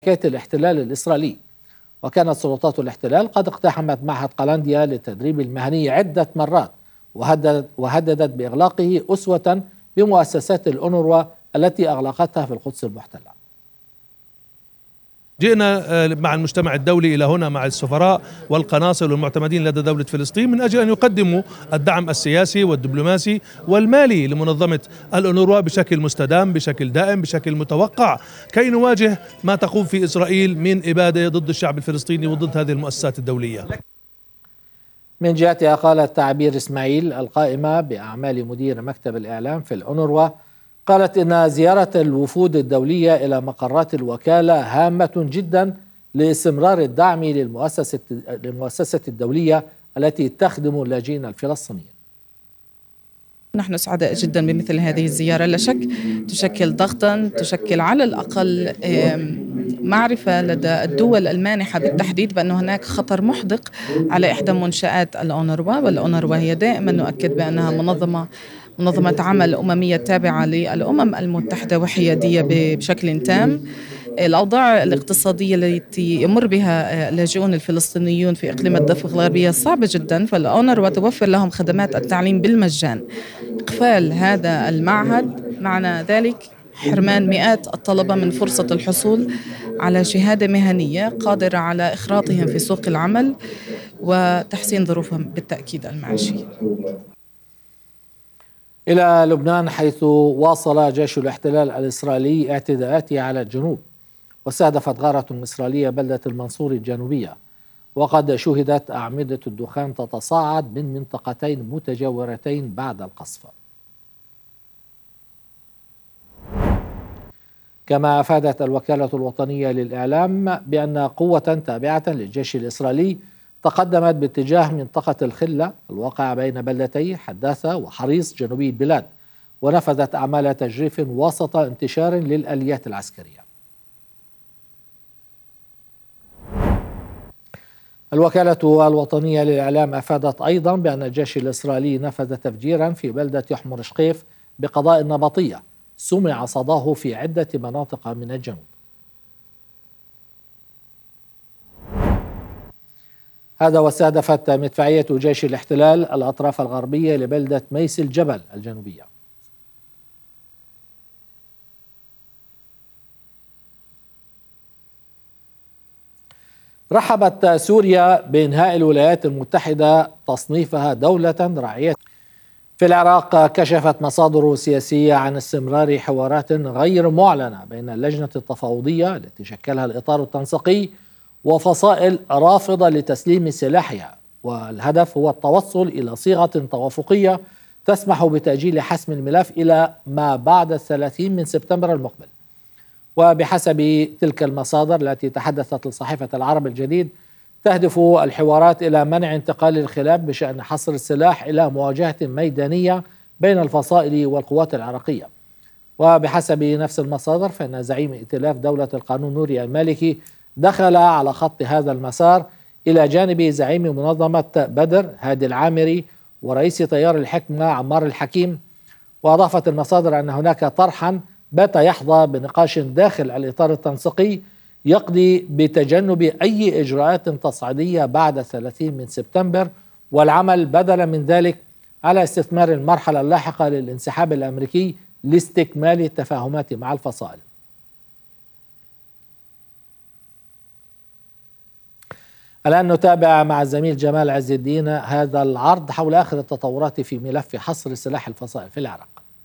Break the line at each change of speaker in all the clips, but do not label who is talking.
الاحتلال الإسرائيلي. وكانت سلطات الاحتلال قد اقتحمت معهد قلنديا للتدريب المهني عدة مرات، وهددت بإغلاقه أسوة بمؤسسات الأونروا التي أغلقتها في القدس المحتلة.
جئنا مع المجتمع الدولي إلى هنا مع السفراء والقناصل والمعتمدين لدى دولة فلسطين من أجل أن يقدموا الدعم السياسي والدبلوماسي والمالي لمنظمة الأونروا بشكل مستدام، بشكل دائم، بشكل متوقع، كي نواجه ما تقوم في إسرائيل من إبادة ضد الشعب الفلسطيني وضد هذه المؤسسات الدولية.
من جهتها قالت تعبير إسماعيل القائمة بأعمال مدير مكتب الإعلام في الأونروا، قالت إن زيارة الوفود الدولية إلى مقرات الوكالة هامة جدا لاستمرار الدعم للمؤسسة الدولية التي تخدم اللاجئين الفلسطينيين.
نحن سعداء جدا بمثل هذه الزيارة، لا شك تشكل ضغطا، تشكل على الأقل معرفة لدى الدول المانحة بالتحديد بأن هناك خطر محدق على إحدى منشآت الأونروا، والأونروا هي دائما نؤكد بأنها منظمة عمل أممية تابعة للأمم المتحدة وحيادية بشكل تام. الأوضاع الاقتصادية التي يمر بها اللاجئون الفلسطينيون في إقليم الضفة الغربية صعبة جدا، فالأونروا توفر لهم خدمات التعليم بالمجان. إقفال هذا المعهد معنى ذلك حرمان مئات الطلبة من فرصة الحصول على شهادة مهنية قادرة على إخراطهم في سوق العمل وتحسين ظروفهم بالتأكيد المعيشية.
إلى لبنان، حيث واصل جيش الاحتلال الإسرائيلي اعتداءاته على الجنوب، واستهدفت غارة إسرائيلية بلدة المنصورة الجنوبية، وقد شهدت أعمدة الدخان تتصاعد من منطقتين متجاورتين بعد القصف. كما أفادت الوكالة الوطنية للإعلام بأن قوة تابعة للجيش الإسرائيلي تقدمت باتجاه منطقة الخلة الواقعة بين بلدتي حداثة وحريص جنوبي البلاد، ونفذت أعمال تجريف وسط انتشار للآليات العسكرية. الوكالة الوطنية للإعلام أفادت أيضا بأن الجيش الإسرائيلي نفذ تفجيرا في بلدة يحمر شقيف بقضاء النبطية سمع صداه في عدة مناطق من الجنوب. هذا واستهدفت مدفعية جيش الاحتلال الأطراف الغربية لبلدة ميس الجبل الجنوبية. رحبت سوريا بإنهاء الولايات المتحدة تصنيفها دولة راعية. في العراق، كشفت مصادر سياسية عن استمرار حوارات غير معلنة بين اللجنة التفاوضية التي شكلها الإطار التنسيقي وفصائل رافضة لتسليم سلاحها، والهدف هو التوصل إلى صيغة توافقية تسمح بتأجيل حسم الملف إلى ما بعد 30 من سبتمبر المقبل. وبحسب تلك المصادر التي تحدثت لصحيفة العرب الجديد، تهدف الحوارات إلى منع انتقال الخلاف بشأن حصر السلاح إلى مواجهة ميدانية بين الفصائل والقوات العراقية. وبحسب نفس المصادر، فإن زعيم ائتلاف دولة القانون نوري المالكي دخل على خط هذا المسار إلى جانب زعيم منظمة بدر هادي العامري ورئيس تيار الحكمة عمار الحكيم. وأضافت المصادر أن هناك طرحا بات يحظى بنقاش داخل الإطار التنسيقي يقضي بتجنب أي إجراءات تصعيدية بعد 30 من سبتمبر، والعمل بدلا من ذلك على استثمار المرحلة اللاحقة للانسحاب الأمريكي لاستكمال التفاهمات مع الفصائل. الآن نتابع مع الزميل جمال عز الدين هذا العرض حول آخر التطورات في ملف حصر سلاح الفصائل في العراق.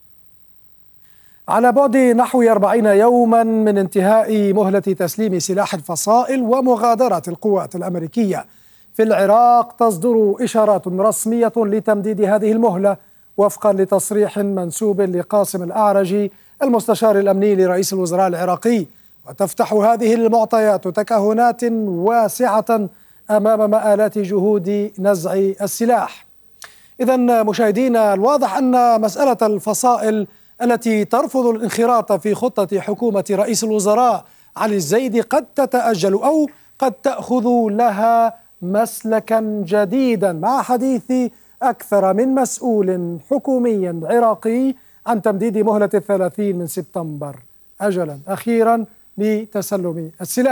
على بعد نحو 40 يوما من انتهاء مهلة تسليم سلاح الفصائل ومغادرة القوات الأمريكية في العراق، تصدر إشارات رسمية لتمديد هذه المهلة وفقا لتصريح منسوب لقاسم الأعرجي المستشار الأمني لرئيس الوزراء العراقي. وتفتح هذه المعطيات تكهنات واسعة أمام مآلات جهود نزع السلاح. إذن مشاهدينا، الواضح أن مسألة الفصائل التي ترفض الانخراط في خطة حكومة رئيس الوزراء علي الزيدي قد تتأجل أو قد تأخذ لها مسلكا جديدا، مع حديث أكثر من مسؤول حكومي عراقي عن تمديد مهلة 30 من سبتمبر أجلا أخيرا لتسلم السلاح.